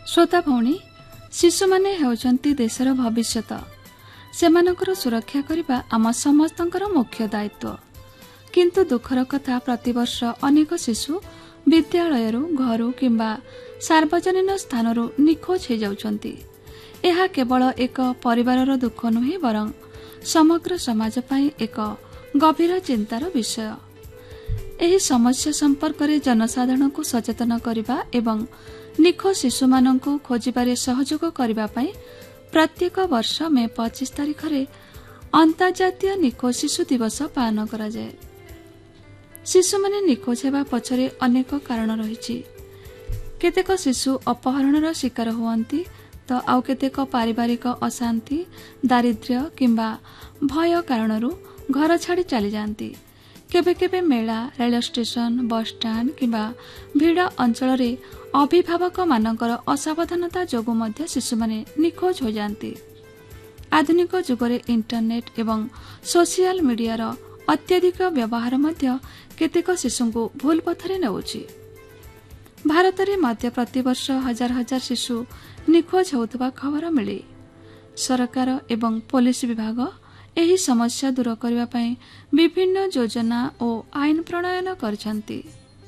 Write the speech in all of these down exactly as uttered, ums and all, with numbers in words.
श्रोता भौणी शिशु माने हेउचंती देशर भविष्यत सेमानकर सुरक्षा करबा आम समस्तंकर मुख्य दायित्व। किंतु दुखर कथा प्रतिवर्ष अनेक शिशु विद्यालय घर किंबा सार्वजनिक स्थान निखोज हो जाउछंती। यह केवल एक परिवार दुख नुहे बरं समग्र समाज पाई एक गभीर चिंतार विषय। एही समस्या संपर्क में जनसाधारण को सचेतन करबा एवं निखोज शिशु माननकु खोजिबारे सहयोग करबा पई प्रत्येक वर्ष मे पच्चीस तारीख रे अंतर्जातीय निखोज शिशु दिवस पालन करा जाए। शिशु माने निखोज हेबा पछरे अनेक कारण रहिछि। केतेक शिशु अपहरणर शिकार हुअन्ति तो आउ केतेक पारिवारिक अशांति दारिद्र्य किंबा भय कारणरू घर छाड़ी चली जाती। केबे केबे मेला रेल स्टेशन बस स्टैंड किंबा भीड़ अंचल रे अभिभावक मानकर असावधानता जोगु मध्य शिशु माने निखोज हो जाती। आधुनिक जुगरे इंटरनेट एवं सोशल मीडियार अत्यधिक व्यवहार मध्य केतेक शिशु भूल पथरे नेउछि। भारत में मध्य प्रतिवर्ष हजार हजार शिशु निखोज होतबा खबर मिले। सरकार एवं पुलिस विभाग एही समस्या दूर करबा पई विभिन्न योजना और आईन प्रणयन करछंती।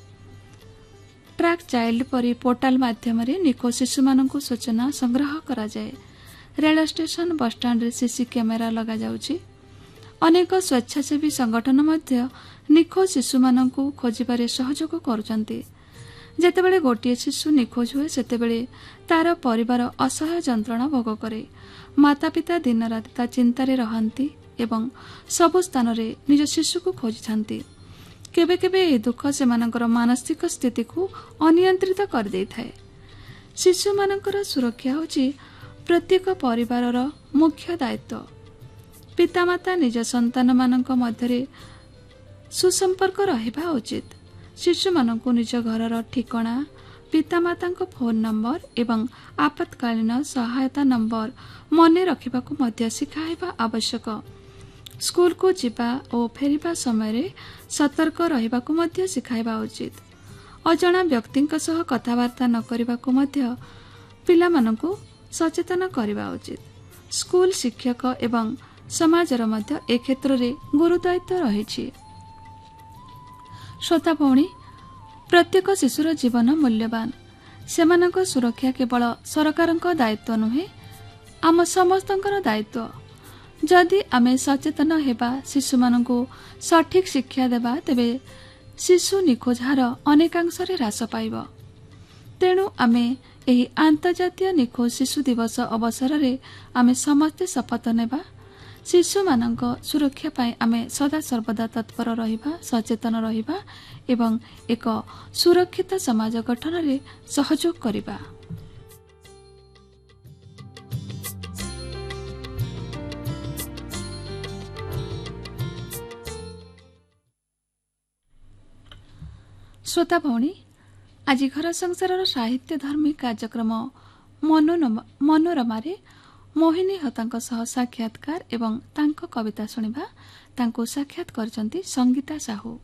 ट्रैक चाइल्ड परी पोर्टाल माध्यम निखोज शिशु माननकु सूचना संग्रह करा जाए। रेल स्टेशन बस स्टैंड रे सीसी कैमेरा लगा जाउछि। अनेक स्वेच्छासेवी संगठन मध्य निखोज शिशु माननकु खोजिबारे सहयोग करुछंती। जेतेबेले गोटिए शिशु निखोज हुए सेतेबेले तार परिवार असह्य जंत्रणा भोग करे। माता पिता दिन रात चिंतारे रहंती एवं सबु स्थान रे निज शिशु को खोजिथांती। केबे केबे ए दुख सेमानकर मानसिक स्थिति को अनियंत्रित कर देइथाय। शिशु मानकर सुरक्षा होची प्रत्येक परिवारर मुख्य दायित्व। पितामाता निज संतान मानक मध्यरे सुसंपर्क रहिबा उचित। शिशु मानकु निज घरर ठिकाना पितामातांको फोन नंबर एवं आपातकालीन सहायता नंबर मने रखिबाकु मध्य सिखाइबा आवश्यक। स्कूल को जिबा और फेरिबा समय सतर्क रहिबाकु मध्य सिखाइबा उचित। अजणा व्यक्तिंक सह कथावार्ता न करिबाकु मध्य पिलामानकु सचेतन करिबा उचित। स्कूल शिक्षक एवं समाजर मध्य ए क्षेत्र रे गुरुदायित्व रहिछि। श्रोता भौणी प्रत्येक शिशुर जीवन मूल्यवान। सेमानक सुरक्षा केवल सरकारक दायित्व नुहे आम समस्तंकर दायित्व। जदि आमे सचेतन हेबा शिशु मानकु सठिक शिक्षा देबा तेबे शिशु निखोज हार अनेकांशरे ह्रास पाइब। तेणु आमे एही अंतर्जातीय निखोज शिशु दिवस अवसर रे आमे समस्ते शपथ नेबा शिशु मानक सुरक्षा पाई आमे सदा सर्वदा तत्पर रहिबा सचेतन रहिबा एवं एक सुरक्षित समाज गठन रे सहयोग करिबा। श्रोता भौणी आज घर संसार साहित्य धर्मी कार्यक्रम मनोरमा रे मोहिनी होतांक सह साक्षात्कार एवं तांको कविता सुनिबा। तांको साक्षात करचंती संगीता साहू।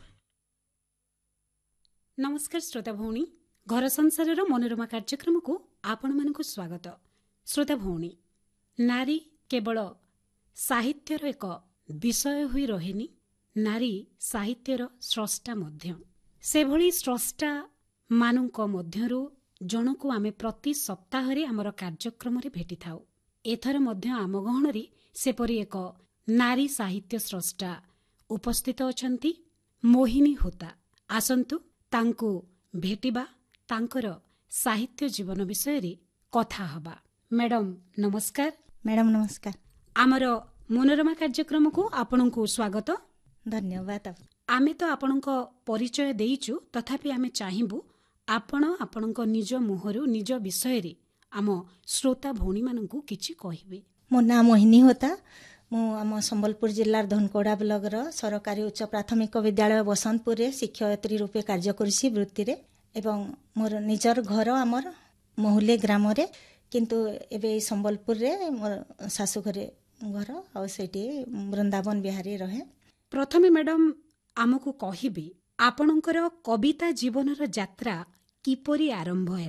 नमस्कार श्रोता भौणी, घर संसार मनोरमा कार्यक्रम को आपण मानकु स्वागत। श्रोता भौणी, नारी केवल साहित्यर एक विषय हुई रहेनी, नारी साहित्यर स्रष्टा मध्य। से भली स्रष्टा मानुंक मध्यरु जणको आमे प्रति सप्ताह रे हमर कार्यक्रम रे भेटी थाउ। एथर मध्य आम गहणरी सेपरी एक नारी साहित्य स्रष्टा उपस्थित अछंती मोहिनी होता। आसंतु तांको भेटिबा, तांकर साहित्य जीवन विषय रे कथा हबा। मैडम नमस्कार। मैडम नमस्कार। आमर मनोरमा कार्यक्रम को आपनकु स्वागत। धन्यवाद। आमे तो आपनक परिचय देइचु, तथापि आमे चाहिबु आपण आपनक निज मुहरु निज विषय रे आम श्रोता भौणी मानकु किछि कहिबे। मो नाम मोहिनी होता। मु आम संबलपुर जिल्लार धनकोड़ा ब्लॉक रो सरकारी उच्च प्राथमिक विद्यालय बसंतपुर रे शिक्षयित्री रूपे कार्य करछि वृत्ति रे एवं मोर निजर घर आमर महुले ग्राम रे, किंतु एबे संबलपुर रे मोर सासु घरे घर आ सेठी वृंदावन बिहारी रहे। प्रथमे मैडम आमको कहिबे आपणकर कविता जीवनर यात्रा किपरि आरंभ हैला।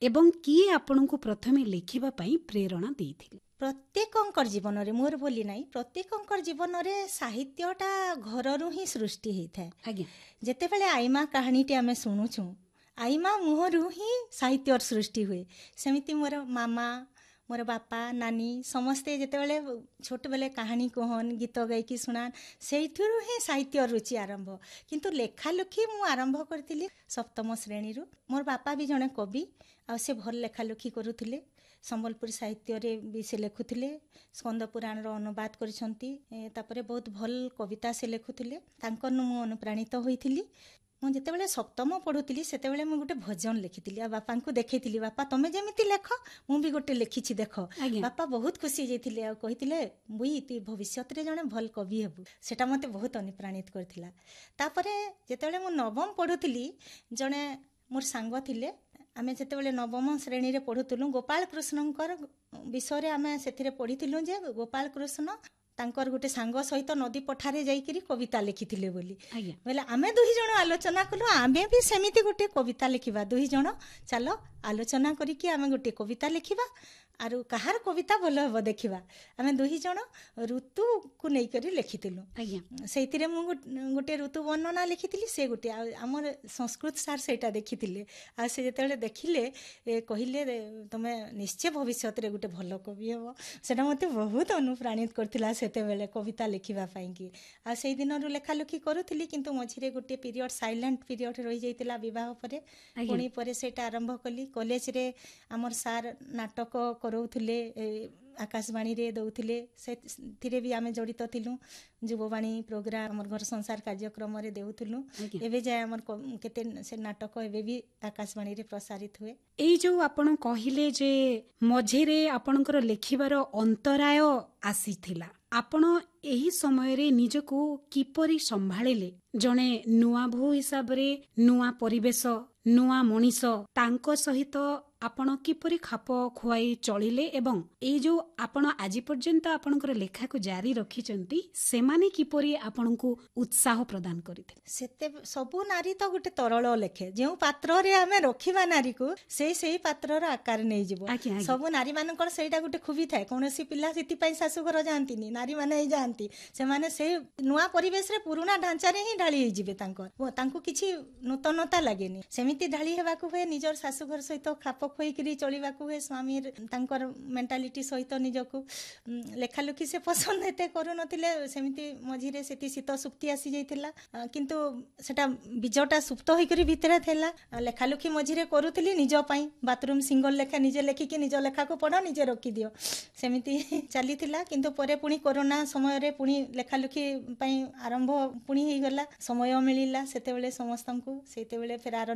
ଏବଂ କିଏ ଆପଣଙ୍କୁ ପ୍ରଥମେ ଲେଖିବା ପାଇଁ ପ୍ରେରଣା ଦେଇଥିଲେ? ପ୍ରତ୍ୟେକଙ୍କର ଜୀବନରେ, ମୋର ବୋଲି ନାହିଁ, ପ୍ରତ୍ୟେକଙ୍କର ଜୀବନରେ ସାହିତ୍ୟଟା ଘରରୁ ହିଁ ସୃଷ୍ଟି ହେଇଥାଏ। ଆଜ୍ଞା। ଯେତେବେଳେ ଆଇମା କାହାଣୀଟି ଆମେ ଶୁଣୁଛୁ, ଆଇମା ମୁହଁରୁ ହିଁ ସାହିତ୍ୟର ସୃଷ୍ଟି ହୁଏ। ସେମିତି ମୋର ମାମା, ମୋର ବାପା, ନାନୀ ସମସ୍ତେ ଯେତେବେଳେ ଛୋଟବେଳେ କାହାଣୀ କହନ୍, ଗୀତ ଗାଇକି ଶୁଣାନ୍, ସେଇଥିରୁ ହିଁ ସାହିତ୍ୟ ରୁଚି ଆରମ୍ଭ। କିନ୍ତୁ ଲେଖାଲେଖି ମୁଁ ଆରମ୍ଭ କରିଥିଲି ସପ୍ତମ ଶ୍ରେଣୀରୁ। ମୋର ବାପା ବି ଜଣେ କବି, ଆଉ ସେ ଭଲ ଲେଖାଲେଖି କରୁଥିଲେ। ସମ୍ବଲପୁରୀ ସାହିତ୍ୟରେ ବି ସେ ଲେଖୁଥିଲେ, ସ୍କନ୍ଦ ପୁରାଣର ଅନୁବାଦ କରିଛନ୍ତି। ତାପରେ ବହୁତ ଭଲ କବିତା ସେ ଲେଖୁଥିଲେ, ତାଙ୍କଠୁ ମୁଁ ଅନୁପ୍ରାଣିତ ହୋଇଥିଲି। ମୁଁ ଯେତେବେଳେ ସପ୍ତମ ପଢ଼ୁଥିଲି ସେତେବେଳେ ମୁଁ ଗୋଟେ ଭଜନ ଲେଖିଥିଲି, ଆଉ ବାପାଙ୍କୁ ଦେଖେଇଥିଲି, ବାପା ତମେ ଯେମିତି ଲେଖ ମୁଁ ବି ଗୋଟେ ଲେଖିଛି ଦେଖ। ବାପା ବହୁତ ଖୁସି ହେଇଯାଇଥିଲେ, ଆଉ କହିଥିଲେ ବୁଇ ତୁ ଭବିଷ୍ୟତରେ ଜଣେ ଭଲ କବି ହେବୁ। ସେଟା ମୋତେ ବହୁତ ଅନୁପ୍ରାଣିତ କରିଥିଲା। ତାପରେ ଯେତେବେଳେ ମୁଁ ନବମ ପଢ଼ୁଥିଲି, ଜଣେ ମୋର ସାଙ୍ଗ ଥିଲେ, ଆମେ ଯେତେବେଳେ ନବମ ଶ୍ରେଣୀରେ ପଢ଼ୁଥିଲୁ, ଗୋପାଳ କୃଷ୍ଣଙ୍କର ବିଷୟରେ ଆମେ ସେଥିରେ ପଢ଼ିଥିଲୁ ଯେ ଗୋପାଳ କୃଷ୍ଣ ତାଙ୍କର ଗୋଟେ ସାଙ୍ଗ ସହିତ ନଦୀ ପଠାରେ ଯାଇକିରି କବିତା ଲେଖିଥିଲେ ବୋଲି। ବୋଲେ ଆମେ ଦୁଇ ଜଣ ଆଲୋଚନା କଲୁ, ଆମେ ବି ସେମିତି ଗୋଟେ କବିତା ଲେଖିବା। ଦୁଇ ଜଣ ଚାଲ ଆଲୋଚନା କରିକି ଆମେ ଗୋଟେ କବିତା ଲେଖିବା, ଆରୁ କାହାର କବିତା ଭଲ ହେବ ଦେଖିବା। ଆମେ ଦୁଇ ଜଣ ଋତୁକୁ ନେଇକରି ଲେଖିଥିଲୁ। ସେଇଥିରେ ମୁଁ ଗୋଟେ ଋତୁ ବର୍ଣ୍ଣନା ଲେଖିଥିଲି, ସେ ଗୋଟେ, ଆଉ ଆମର ସଂସ୍କୃତ ସାର୍ ସେଇଟା ଦେଖିଥିଲେ। ଆଉ ସେ ଯେତେବେଳେ ଦେଖିଲେ କହିଲେ ତମେ ନିଶ୍ଚୟ ଭବିଷ୍ୟତରେ ଗୋଟେ ଭଲ କବି ହେବ। ସେଟା ମୋତେ ବହୁତ ଅନୁପ୍ରାଣିତ କରିଥିଲା ସେତେବେଳେ କବିତା ଲେଖିବା ପାଇଁକି। ଆଉ ସେଇ ଦିନରୁ ଲେଖାଲେଖି କରୁଥିଲି, କିନ୍ତୁ ମଝିରେ ଗୋଟେ ପିରିୟଡ଼ ସାଇଲେଣ୍ଟ ପିରିୟଡ଼ ରହିଯାଇଥିଲା ବିବାହ ପରେ। ପୁଣି ପରେ ସେଇଟା ଆରମ୍ଭ କଲି। କଲେଜରେ ଆମର ସାର୍ ନାଟକ କରଉଥିଲେ, ଆକାଶବାଣୀରେ ଦଉଥିଲେ, ସେଥିରେ ବି ଆମେ ଜଡ଼ିତ ଥିଲୁ। ଯୁବବାଣୀ ପ୍ରୋଗ୍ରାମ ଆମର ଘର ସଂସାର କାର୍ଯ୍ୟକ୍ରମରେ ଦେଉଥିଲୁ। ଏବେ ଯାଏ ଆମର କେତେ ସେ ନାଟକ ଏବେ ବି ଆକାଶବାଣୀରେ ପ୍ରସାରିତ ହୁଏ। ଏଇ ଯୋଉ ଆପଣ କହିଲେ ଯେ ମଝିରେ ଆପଣଙ୍କର ଲେଖିବାର ଅନ୍ତରାୟ ଆସିଥିଲା, ଆପଣ ଏହି ସମୟରେ ନିଜକୁ କିପରି ସମ୍ଭାଳିଲେ? ଜଣେ ନୂଆ ବୋହୂ ହିସାବରେ, ନୂଆ ପରିବେଶ, ନୂଆ ମଣିଷ, ତାଙ୍କ ସହିତ ଆପଣ କିପରି ଖାପ ଖୁଆଇ ଚଳିଲେ? ଏବଂ ଏଇ ଯୋଉ ଆପଣ ଆଜି ପର୍ଯ୍ୟନ୍ତ ଆପଣଙ୍କର ଲେଖାକୁ ଜାରି ରଖିଛନ୍ତି, ସେମାନେ କିପରି ଆପଣଙ୍କୁ ଉତ୍ସାହ ପ୍ରଦାନ କରିଥିଲେ? ସେତେ ସବୁ ନାରୀ ତ ଗୋଟେ ତରଳ ଲେଖେ, ଯେଉଁ ପାତ୍ରରେ ଆମେ ରଖିବା ନାରୀକୁ, ସେଇ ସେଇ ପାତ୍ରର ଆକାର ନେଇଯିବ। ସବୁ ନାରୀ ମାନଙ୍କର ସେଇଟା ଗୋଟେ ଖୁବି ଥାଏ। କୌଣସି ପିଲା ସେଥିପାଇଁ ଶାଶୁଘର ଯାଆନ୍ତିନି, ନାରୀମାନେ ହିଁ ଯାଆନ୍ତି। ସେମାନେ ସେଇ ନୂଆ ପରିବେଶରେ ପୁରୁଣା ଢାଞ୍ଚାରେ ହିଁ ଢାଳି ହେଇଯିବେ। ତାଙ୍କର ତାଙ୍କୁ କିଛି ନୂତନତା ଲାଗେନି। ସେମିତି ଢାଳି ହେବାକୁ ହୁଏ, ନିଜର ଶାଶୁଘର ସହିତ ଖାପ ଖୁଆଇକିରି ଚଳିବାକୁ ହୁଏ। ସ୍ୱାମୀ ତାଙ୍କର ମେଣ୍ଟାଲିଟି ସହିତ ନିଜକୁ, ଲେଖାଲେଖି ସେ ପସନ୍ଦ ଏତେ କରୁନଥିଲେ। ସେମିତି ମଝିରେ ସେଠି ଶୀତ ସୁପ୍ତି ଆସିଯାଇଥିଲା, କିନ୍ତୁ ସେଟା ବୀଜଟା ସୁପ୍ତ ହୋଇକରି ଭିତରେ ଥିଲା। ଲେଖାଲେଖି ମଝିରେ କରୁଥିଲି ନିଜ ପାଇଁ, ବାଥରୁମ୍ ସିଙ୍ଗଲ ଲେଖା ନିଜେ ଲେଖିକି ନିଜ ଲେଖାକୁ ପଢ଼, ନିଜେ ରଖିଦିଅ, ସେମିତି ଚାଲିଥିଲା। କିନ୍ତୁ ପରେ ପୁଣି କରୋନା ସମୟରେ ପୁଣି ଲେଖାଲେଖି ପାଇଁ ଆରମ୍ଭ ପୁଣି ହେଇଗଲା, ସମୟ ମିଳିଲା ସେତେବେଳେ ସମସ୍ତଙ୍କୁ। ସେତେବେଳେ ଫେର